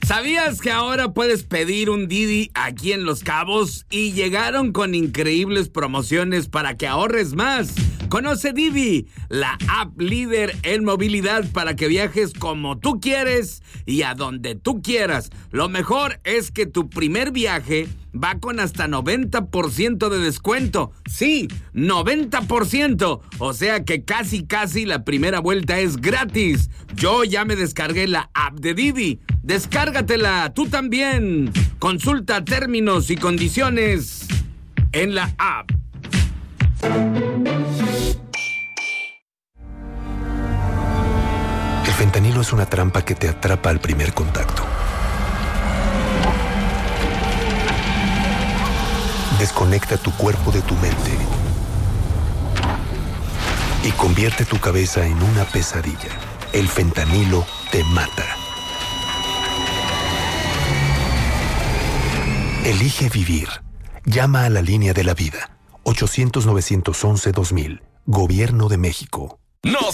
¿Sabías que ahora puedes pedir un Didi aquí en Los Cabos? Y llegaron con increíbles promociones para que ahorres más. Conoce Didi, la app líder en movilidad para que viajes como tú quieres y a donde tú quieras. Lo mejor es que tu primer viaje va con hasta 90% de descuento. Sí, 90%. O sea que casi la primera vuelta es gratis. Yo ya me descargué la app de Didi. Descárgatela tú también. Consulta términos y condiciones en la app. El fentanilo es una trampa que te atrapa al primer contacto. Desconecta tu cuerpo de tu mente y convierte tu cabeza en una pesadilla. El fentanilo te mata. Elige vivir. Llama a la línea de la vida. 800-911-2000. Gobierno de México. Nos